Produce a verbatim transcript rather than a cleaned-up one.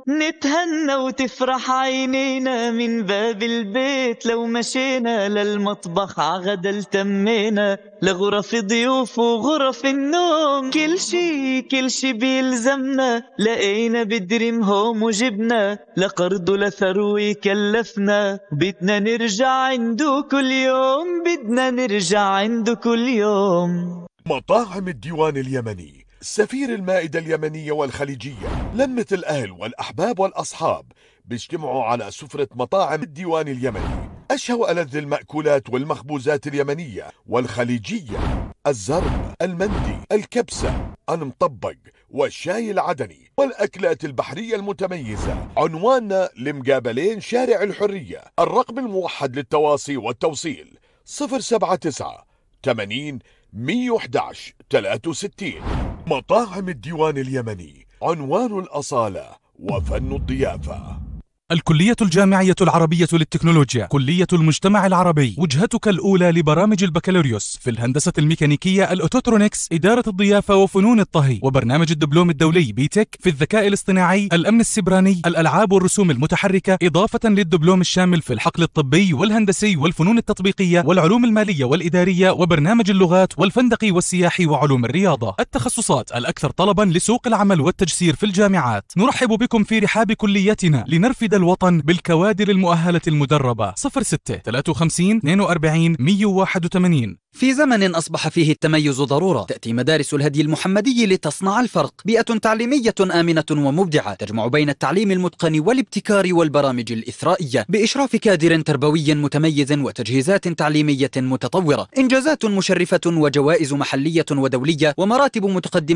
نتهنى وتفرح عينينا من باب البيت، لو مشينا للمطبخ عغدا التمينا، لغرف ضيوف وغرف النوم، كل شي كل شي بيلزمنا، لقينا بدريم هوم وجبنا، لقرض لثروي كلفنا، بدنا نرجع عنده كل يوم، بدنا نرجع عنده كل يوم. مطاعم الديوان اليمني، سفير المائدة اليمنية والخليجية، لمة الأهل والأحباب والأصحاب بيجتمعوا على سفرة مطاعم الديوان اليمني. أشهى وألذ المأكولات والمخبوزات اليمنية والخليجية، الزرب، المندي، الكبسة، المطبق والشاي العدني والأكلات البحرية المتميزة. عنواننا لمقابلين شارع الحرية. الرقم الموحد للتواصي والتوصيل صفر سبعة تسعة ثمانين مية وأحد عشر ثلاثة وستين. مطاعم الديوان اليمني، عنوان الأصالة وفن الضيافة. الكلية الجامعية العربية للتكنولوجيا، كلية المجتمع العربي، وجهتك الأولى لبرامج البكالوريوس في الهندسة الميكانيكية، الأوتوترونكس، إدارة الضيافة وفنون الطهي، وبرنامج الدبلوم الدولي بيتك في الذكاء الاصطناعي، الأمن السيبراني، الألعاب والرسوم المتحركة، إضافة للدبلوم الشامل في الحقل الطبي والهندسي والفنون التطبيقية والعلوم المالية والإدارية، وبرنامج اللغات والفندقي والسياحي وعلوم الرياضة. التخصصات الأكثر طلبا لسوق العمل والتجسير في الجامعات. نرحب بكم في رحاب كليتنا لنرفد الوطن بالكوادر المؤهلة المدربة. صفر ستة ثلاثة وخمسين اثنين وأربعين مية وواحد وثمانين. في زمن أصبح فيه التميز ضرورة، تأتي مدارس الهدي المحمدي لتصنع الفرق. بيئة تعليمية آمنة ومبدعة تجمع بين التعليم المتقن والابتكار والبرامج الإثرائية، بإشراف كادر تربوي متميز وتجهيزات تعليمية متطورة. إنجازات مشرفة وجوائز محلية ودولية ومراتب متقدمة